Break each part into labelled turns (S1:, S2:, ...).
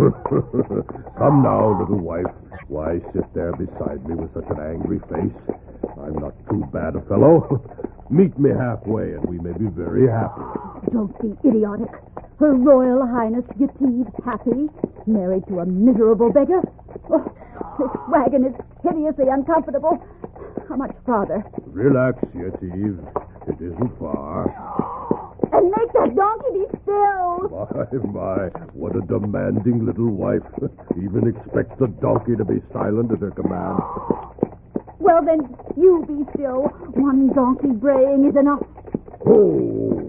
S1: Come now, little wife. Why sit there beside me with such an angry face? I'm not too bad a fellow. Meet me halfway, and we may be very happy.
S2: Don't be idiotic. Her Royal Highness Yetive happy, married to a miserable beggar. Oh, this wagon is hideously uncomfortable. How much farther?
S1: Relax, Yetive. It isn't far.
S2: And make that donkey be still.
S1: My, what a demanding little wife. Even expects the donkey to be silent at her command.
S2: Well, then, you be still. One donkey braying is enough.
S1: Oh!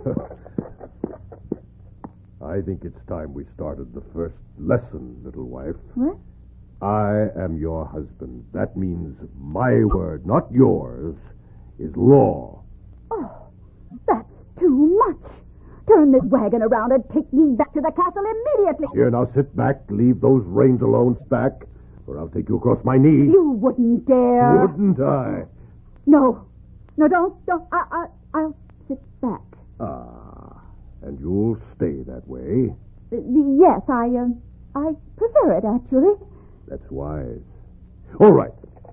S1: I think it's time we started the first lesson, little wife.
S2: What?
S1: I am your husband. That means my word, not yours, is law.
S2: Oh, that's too much. Turn this wagon around and take me back to the castle immediately.
S1: Here, now sit back. Leave those reins alone, back, or I'll take you across my knee.
S2: You wouldn't dare.
S1: Wouldn't I?
S2: No, don't. I'll sit back.
S1: And you'll stay that way.
S2: Yes, I prefer it, actually.
S1: That's wise. All right.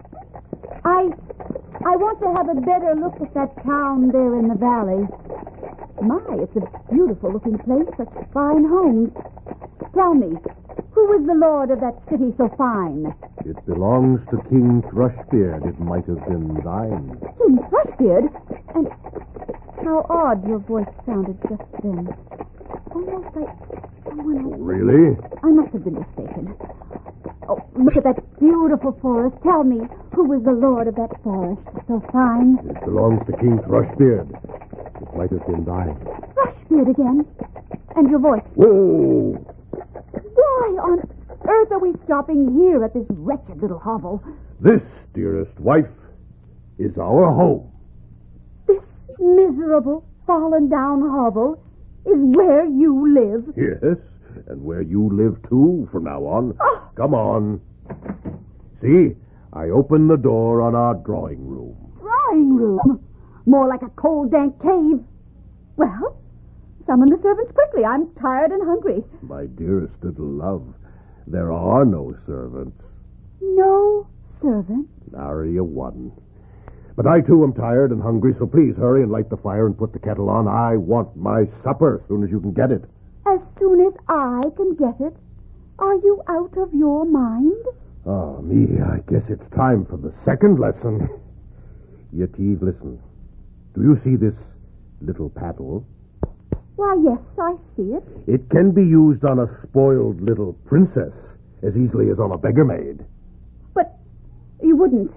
S2: I want to have a better look at that town there in the valley. My, it's a beautiful-looking place, such fine homes. Tell me, who is the lord of that city so fine?
S1: It belongs to King Thrushbeard. It might have been thine.
S2: King Thrushbeard? And how odd your voice sounded just then. Almost like someone else.
S1: Really?
S2: I must have been mistaken. Oh, look at that beautiful forest. Tell me, who is the lord of that forest so fine?
S1: It belongs to King Thrushbeard. It might have been thine.
S2: Thrushbeard again? And your voice?
S1: Whoa!
S2: Why on earth are we stopping here at this wretched little hovel?
S1: This, dearest wife, is our home.
S2: This miserable, fallen-down hovel is where you live?
S1: Yes, and where you live, too, from now on.
S2: Oh.
S1: Come on. See, I opened the door on our drawing room.
S2: Drawing room? More like a cold, dank cave. Well, summon the servants quickly. I'm tired and hungry.
S1: My dearest little love, there are no servants.
S2: No servants?
S1: Nary a one. But I, too, am tired and hungry, so please hurry and light the fire and put the kettle on. I want my supper as soon as you can get it.
S2: As soon as I can get it? Are you out of your mind?
S1: Oh, me, I guess it's time for the second lesson. Yetive, listen. Do you see this little paddle?
S2: Why, yes, I see it.
S1: It can be used on a spoiled little princess as easily as on a beggar maid.
S2: But you wouldn't.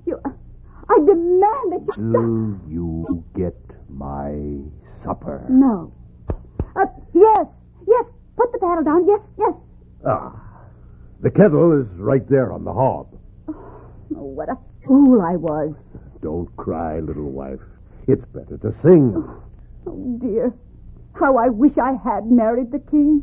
S2: I demand that you...
S1: Will you get my supper?
S2: No. Yes. Put the paddle down. Yes.
S1: The kettle is right there on the hob.
S2: Oh, what a fool I was.
S1: Don't cry, little wife. It's better to sing.
S2: Oh, dear. How I wish I had married the king.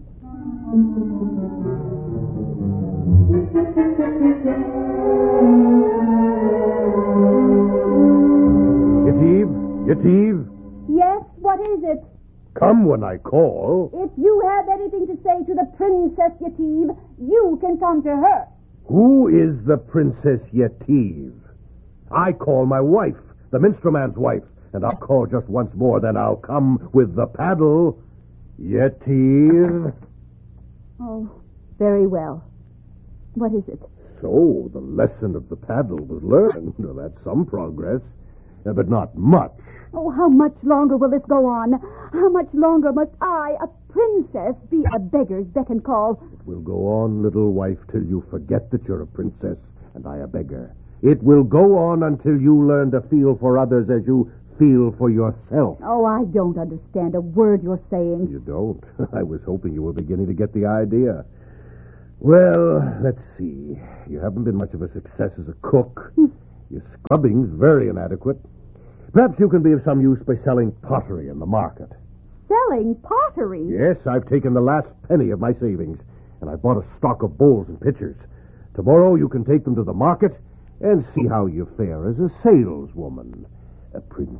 S1: Yetive?
S2: Yes, what is it?
S1: Come when I call.
S2: If you have anything to say to the Princess Yetive, you can come to her.
S1: Who is the Princess Yetive? I call my wife, the minstrel man's wife, and I'll call just once more, then I'll come with the paddle. Yetive.
S2: Oh, very well. What is it?
S1: So, the lesson of the paddle was learned. Well, that's some progress, but not much.
S2: Oh, how much longer will this go on? How much longer must I, a princess, be a beggar's beck and call?
S1: It will go on, little wife, till you forget that you're a princess and I a beggar. It will go on until you learn to feel for others as you feel for yourself.
S2: Oh, I don't understand a word you're saying.
S1: You don't? I was hoping you were beginning to get the idea. Well, let's see. You haven't been much of a success as a cook. Your scrubbing's very inadequate. Perhaps you can be of some use by selling pottery in the market.
S2: Selling pottery?
S1: Yes, I've taken the last penny of my savings, and I've bought a stock of bowls and pitchers. Tomorrow you can take them to the market and see how you fare as a saleswoman. A